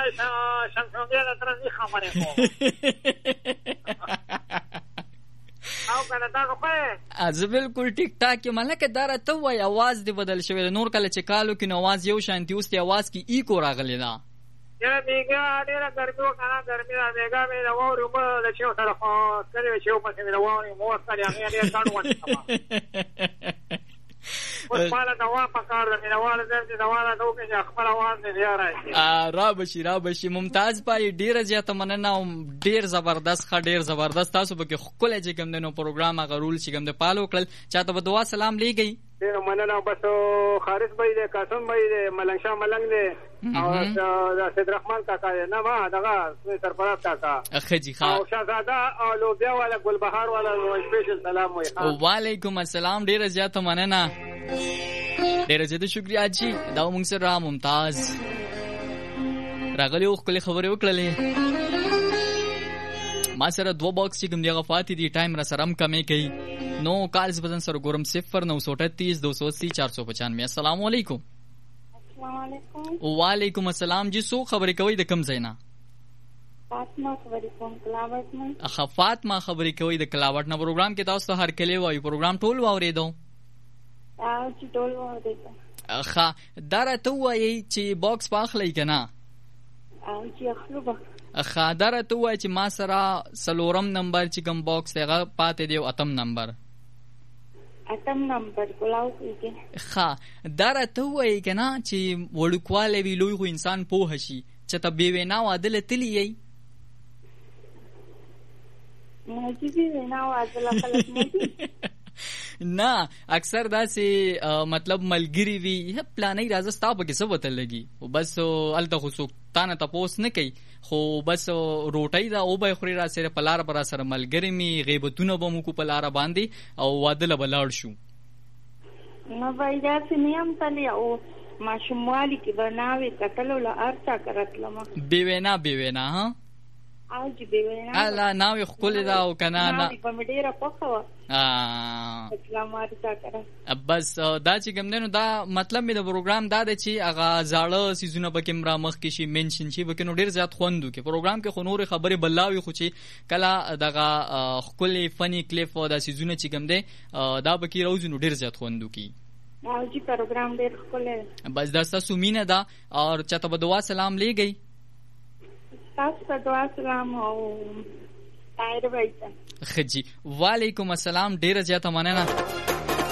شمشونګیا د ترنګ خبرې کوم او کنه تاسو خو از بالکل ټیک ټاک یم لکه دا راته وای आवाज دی بدل شوی نور کله چې کالو کې نو आवाज یو شانتي اوس دی आवाज کې ایکو راغلی دا یا میګه ډیره ګرمي وکړه ګرمي را میګه مې دا ووري په د چیو سره خو کړي چې په کې دا ووري مو سره هغه ډیر ځان ونه اوس مالا دا وا پکار د مینوال درته دا والا دوکې خپل आवाज نه دی راځي را بشي ممتاز پای ډیر زیاته مننه ډیر زبردست ډیر زبردست تاسو به خپل چې کوم دنو پروګرام غرول چې کوم د پالو کړل چاته به دعا سلام لېږي ډیر مننه بس خارج بای دې قاسم بای دې ملنګ شاه ملنګ دې او سید رحمان کاکا نه ما دغه سرپرست کاکا اخجی خان او شهزاده او لوبیا والا ګلبهار والا سپیشل سلام وای وعلیکم السلام ډیر زیاته مننه ډیر زیاته شکریا جی دا موږ سره ممتاز راغلی خو کله خبرې وکړلې ما سره 2 باکس چې کوم دی غفاتی دی ټایم را سره کمې کوي نو کالز بدن سره ګورم 0938 280 495 السلام علیکم السلام علیکم وعلیکم السلام جی سو خبرې کوي د کم ځای نه فاطمه خبرې کوم کلاوټ نه فاطمه خبرې کوي د کلاوټ نه پروګرام کې تاسو هر کله وایي پروګرام ټول واورېدو چې ټول واورېدو دا راته وایي چې باکس واخلئ که نه چې اخلو به دا راته وایي چې ما سره 4 نمبر چې کوم باکس دی هغه پاتې دی 8 نمبر کلاو کې دا راته وایي که نه چې وړوکوالی وي لوی خو انسان پوه شي چې ته بې وینا واده له تلي یې نه اکثر داسې مطلب ملګری وي پلانې راځه ستا پکې څه وته لګي بس هلته خو څوک تا نه تپوس نه کوي خو بس روټۍ ده او به خوري را سره په لاره به را سره ملګري مي غیبتونه به مو کو په لاره باندې او واده له به لاړ شو نه وای داسې نه یم تللی او ماشوموالي کې به ناوې کتلو له هر چا کرتلم بې وینا ها او چې بې وینا الله ناوې ښکلې ده او که نه ناوې به مې ډېره خوښه وه اسلام هر چا کره بس دا چې کوم دی نو دا مطلب مې د پروګرام دا دی چې هغه زاړه څیزونه پکې را مخکې شي منشن شي پکې نو ډېر زیات خوند وکړي پروګرام کې خو نورې خبرې بلاوي خو چې کله دغه ښکلې فني کلیپ او دا څیزونه چې کوم دی دا پکې راوځي نو ډېر زیات خوند وکړي جی پروګرام ډېر ښکلی بس دا ستاسو مینه ده او چاته به دعا سلام لېږئ تاسو ته دعا سلام او طاهر بھائی ته خجی وعلیکم السلام ډیره زیاته مننه